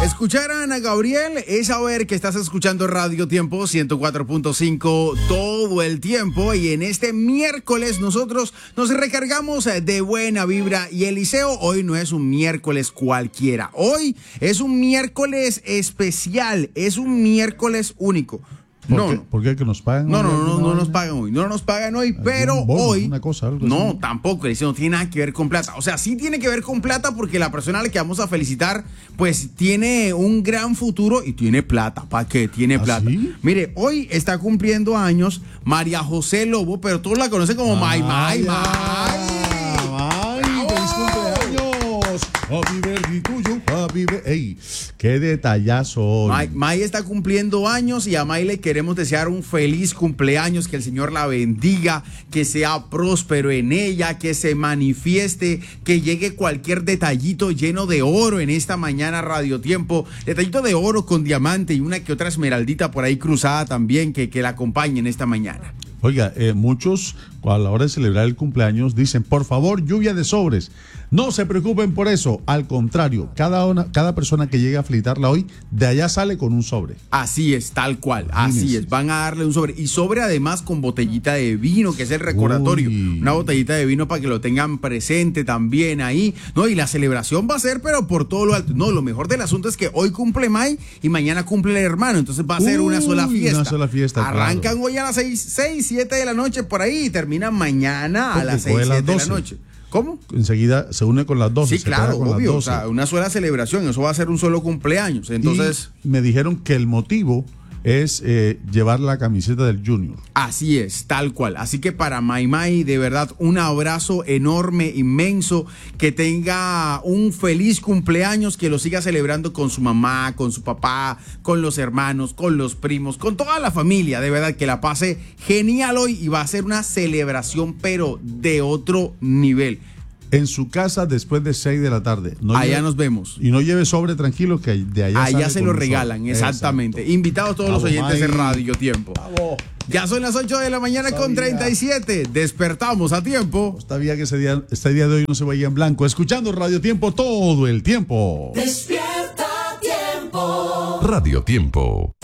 Escuchar a Ana Gabriel es saber que estás escuchando Radio Tiempo 104.5 todo el tiempo, y en este miércoles nosotros nos recargamos de buena vibra. Y Eliseo, hoy no es un miércoles cualquiera, hoy es un miércoles especial, es un miércoles único. ¿Por qué? ¿Que nos pagan? No nos pagan hoy. No nos pagan hoy, pero bono, hoy. Una cosa, algo no, así. tampoco, Eliseo, no tiene nada que ver con plata. O sea, sí tiene que ver con plata porque la persona a la que vamos a felicitar, pues tiene un gran futuro y tiene plata. ¿Para qué? Tiene plata. ¿Sí? Mire, hoy está cumpliendo años María José Lobo, pero todos la conocen como May. ¡Feliz cumpleaños! ¡Happy birthday tuyo! ¡Happy birthday! ¡Ey! ¡Qué detallazo hoy! May está cumpliendo años y a May le queremos desear un feliz cumpleaños, que el Señor la bendiga, que sea próspero en ella, que se manifieste, que llegue cualquier detallito lleno de oro en esta mañana Radio Tiempo, detallito de oro con diamante y una que otra esmeraldita por ahí cruzada también que la acompañe en esta mañana. Oiga, muchos a la hora de celebrar el cumpleaños dicen, por favor, lluvia de sobres. No se preocupen por eso. Al contrario, cada persona que llegue a felicitarla hoy, de allá sale con un sobre. Así es, tal cual, así es. Van a darle un sobre. Y sobre además con botellita de vino, que es el recordatorio. Uy. Una botellita de vino para que lo tengan presente también ahí. No, y la celebración va a ser, pero por todo lo alto. No, lo mejor del asunto es que hoy cumple May y mañana cumple el hermano. Entonces va a ser una sola fiesta. Una sola fiesta, Arrancan claro. hoy a las 6, 7 de la noche por ahí y terminan mañana a las 6, Fue a las 7 de la 12. noche. ¿Cómo? Enseguida se une con las 12. Sí, claro, con las obvio. 12. O sea, una sola celebración. Eso va a ser un solo cumpleaños. Entonces. Y me dijeron que el motivo es llevar la camiseta del Junior. Así es, tal cual. Así que para May, de verdad, un abrazo enorme, inmenso, que tenga un feliz cumpleaños, que lo siga celebrando con su mamá, con su papá, con los hermanos, con los primos, con toda la familia. De verdad, que la pase genial hoy y va a ser una celebración, pero de otro nivel. En su casa después de 6 de la tarde. Allá nos vemos. Y no lleve sobre, tranquilo, que de allá Allá sale se con lo un regalan, sobre. exactamente. Exacto. Invitados todos los oyentes de May. Radio Tiempo. Bravo. Ya son las 8 de la mañana con 37. Despertamos a tiempo. Sabía que este día de hoy no se vaya en blanco. Escuchando Radio Tiempo todo el tiempo. Despierta Tiempo. Radio Tiempo.